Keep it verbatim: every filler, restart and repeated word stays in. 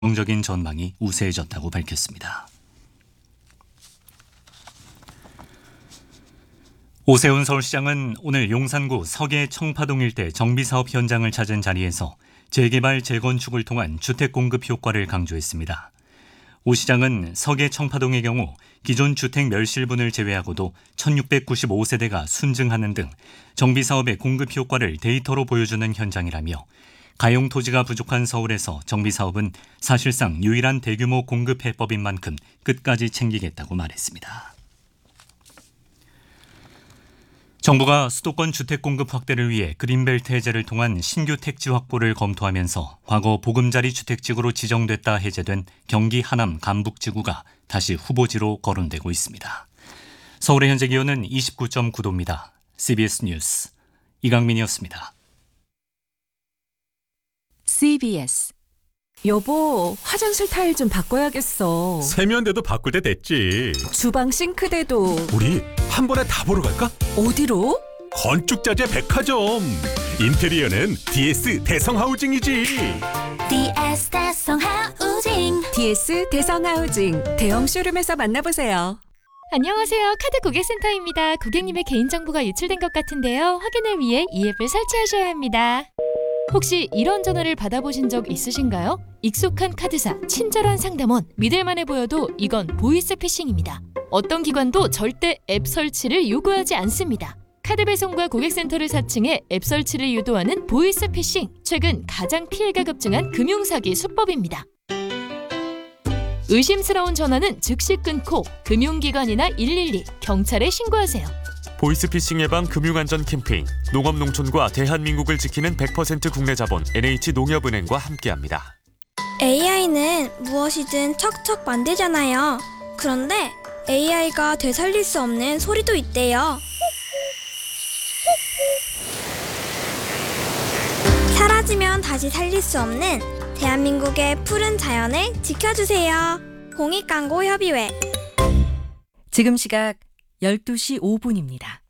긍정적인 전망이 우세해졌다고 밝혔습니다. 오세훈 서울시장은 오늘 용산구 서계 청파동 일대 정비사업 현장을 찾은 자리에서 재개발, 재건축을 통한 주택 공급 효과를 강조했습니다. 오 시장은 서계 청파동의 경우 기존 주택 멸실분을 제외하고도 천육백구십오 세대가 순증하는 등 정비사업의 공급 효과를 데이터로 보여주는 현장이라며 가용 토지가 부족한 서울에서 정비사업은 사실상 유일한 대규모 공급 해법인 만큼 끝까지 챙기겠다고 말했습니다. 정부가 수도권 주택 공급 확대를 위해 그린벨트 해제를 통한 신규 택지 확보를 검토하면서 과거 보금자리 주택지구로 지정됐다 해제된 경기 하남 감북지구가 다시 후보지로 거론되고 있습니다. 서울의 현재 기온은 이십구 점 구 도입니다. 씨비에스 뉴스 이강민이었습니다. 씨비에스. 여보, 화장실 타일 좀 바꿔야겠어. 세면대도 바꿀 때 됐지. 주방 싱크대도. 우리 한 번에 다 보러 갈까? 어디로? 건축자재 백화점. 인테리어는 디에스 대성하우징이지. 디에스 대성하우징. 디에스 대성하우징. 대형 쇼룸에서 만나보세요. 안녕하세요. 카드 고객센터입니다. 고객님의 개인정보가 유출된 것 같은데요. 확인을 위해 이 앱을 설치하셔야 합니다. 혹시 이런 전화를 받아보신 적 있으신가요? 익숙한 카드사, 친절한 상담원, 믿을만해 보여도 이건 보이스피싱입니다. 어떤 기관도 절대 앱 설치를 요구하지 않습니다. 카드 배송과 고객센터를 사칭해 앱 설치를 유도하는 보이스피싱. 최근 가장 피해가 급증한 금융사기 수법입니다. 의심스러운 전화는 즉시 끊고 금융기관이나 일일이, 경찰에 신고하세요. 보이스피싱 예방 금융안전 캠페인 농업농촌과 대한민국을 지키는 백 퍼센트 국내 자본 엔에이치농협은행과 함께합니다. 에이아이는 무엇이든 척척 만들잖아요. 그런데 에이아이가 되살릴 수 없는 소리도 있대요. 사라지면 다시 살릴 수 없는 대한민국의 푸른 자연을 지켜주세요. 공익광고협의회. 지금 시각 열두 시 오 분입니다.